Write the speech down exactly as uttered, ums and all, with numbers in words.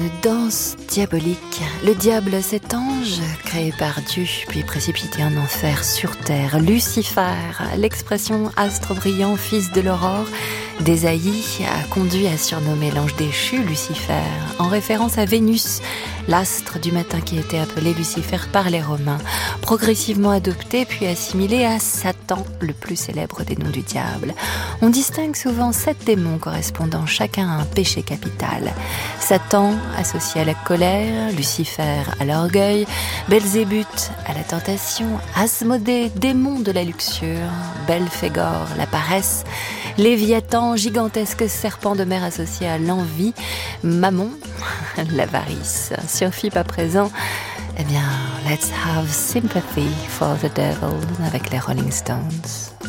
Danse diabolique. Le diable, cet ange créé par Dieu, puis précipité en enfer sur terre. Lucifer, l'expression astre brillant, fils de l'aurore, d'Ésaïe, a conduit à surnommer l'ange déchu Lucifer, en référence à Vénus, l'astre du matin qui était appelé Lucifer par les Romains, progressivement adopté puis assimilé à Satan, le plus célèbre des noms du diable. On distingue souvent sept démons correspondant chacun à un péché capital. Satan associé à la colère, Lucifer à l'orgueil, Belzébuth à la tentation, Asmodée, démon de la luxure, Belphégor, la paresse, Léviathan, gigantesque serpent de mer associé à l'envie, Mammon, l'avarice. Sur F I P à présent, eh bien, let's have sympathy for the devil avec les Rolling Stones.